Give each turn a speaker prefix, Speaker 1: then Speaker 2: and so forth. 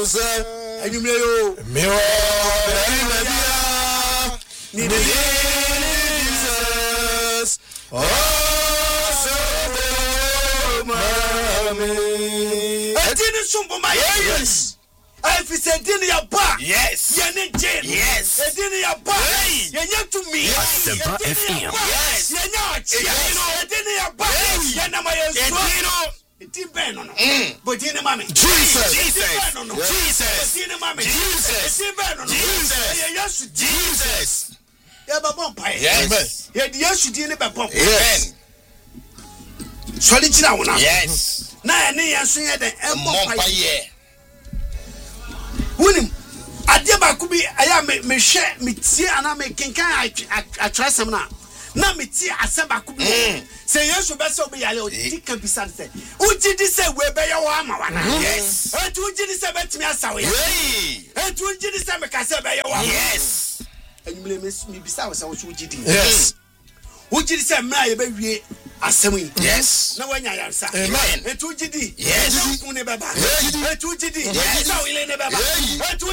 Speaker 1: say
Speaker 2: Anyway, you
Speaker 1: me Jesus. Oh, so mommy.
Speaker 2: I didn't sumble my yes. I said, dinner your bar.
Speaker 1: Yes. Yes.
Speaker 2: A dinner your bar. You're yet to me.
Speaker 1: Yes.
Speaker 2: Yes. You're not. A dinner your bar. You're not my but dinner mammy. Jesus. Jesus. Yeah, but bumpy. Yes. Yeah, yes, you didn't bumpy. Yes. Solid now. Yes. Now, I say that empire. Winning. Adiaba could be I am me share me tea and I make I try some now. Now me tea asaba could be say yes to best be a can be something. Uji this say we be your armor. Yes. And Uji this about me as I and Uji this time I say be your yes. And you miss me besides I was Uji. Yes. Uji this time I be Assembly. Yes. No one answer. Amen. And 2GD. Yes. And 2GD. Yes. Now we never.